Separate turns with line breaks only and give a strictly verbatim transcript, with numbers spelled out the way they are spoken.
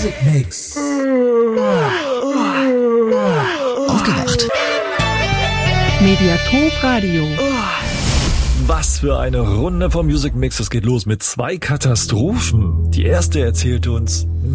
Music Mix.
Aufgewacht.
Mediathek Radio.
Was für eine Runde vom Music Mix. Es geht los mit zwei Katastrophen. Die erste erzählt uns